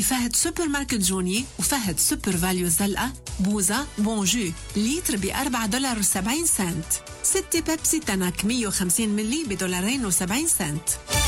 بفهد سوبر ماركت جوني وفهد سوبر فاليو الزلقة بوزة بونجو لتر $4.70. 6 بيبسي تنك 150 ملي $2.70.